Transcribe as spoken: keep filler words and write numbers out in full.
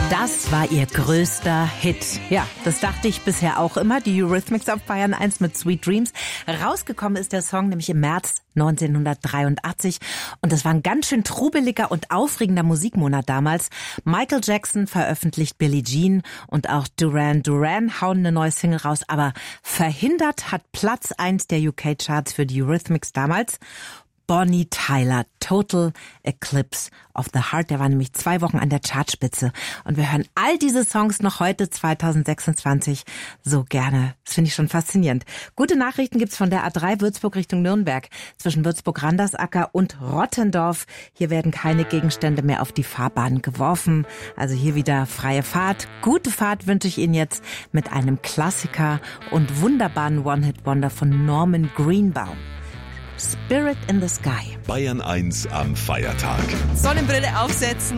Das war ihr größter Hit. Ja, das dachte ich bisher auch immer. Die Eurythmics auf Bayern eins mit Sweet Dreams. Rausgekommen ist der Song nämlich im März neunzehnhundertdreiundachtzig. Und das war ein ganz schön trubeliger und aufregender Musikmonat damals. Michael Jackson veröffentlicht Billie Jean und auch Duran Duran hauen eine neue Single raus. Aber verhindert hat Platz eins der U K-Charts für die Eurythmics damals Bonnie Tyler, Total Eclipse of the Heart. Der war nämlich zwei Wochen an der Chartspitze. Und wir hören all diese Songs noch heute, zweitausendsechsundzwanzig, so gerne. Das finde ich schon faszinierend. Gute Nachrichten gibt's von der A drei Würzburg Richtung Nürnberg. Zwischen Würzburg-Randersacker und Rottendorf. Hier werden keine Gegenstände mehr auf die Fahrbahn geworfen. Also hier wieder freie Fahrt. Gute Fahrt wünsche ich Ihnen jetzt mit einem Klassiker und wunderbaren One-Hit-Wonder von Norman Greenbaum. Spirit in the Sky. Bayern eins am Feiertag. Sonnenbrille aufsetzen.